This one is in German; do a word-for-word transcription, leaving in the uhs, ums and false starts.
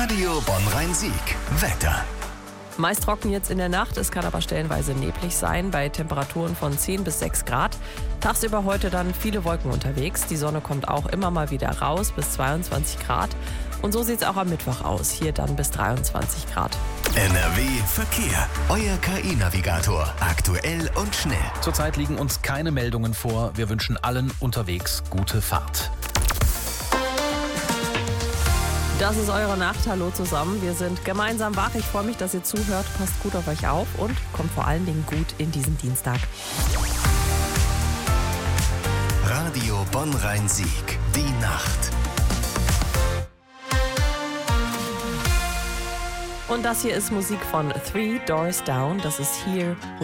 Radio Bonn-Rhein-Sieg. Wetter. Meist trocken jetzt in der Nacht, es kann aber stellenweise neblig sein, bei Temperaturen von zehn bis sechs Grad. Tagsüber heute dann viele Wolken unterwegs. Die Sonne kommt auch immer mal wieder raus bis zweiundzwanzig Grad. Und so sieht es auch am Mittwoch aus, hier dann bis dreiundzwanzig Grad. N R W Verkehr. Euer K I-Navigator. Aktuell und schnell. Zurzeit liegen uns keine Meldungen vor. Wir wünschen allen unterwegs gute Fahrt. Das ist eure Nacht. Hallo zusammen. Wir sind gemeinsam wach. Ich freue mich, dass ihr zuhört. Passt gut auf euch auf und kommt vor allen Dingen gut in diesen Dienstag. Radio Bonn-Rhein-Sieg. Die Nacht. Und das hier ist Musik von Three Doors Down. Das ist Here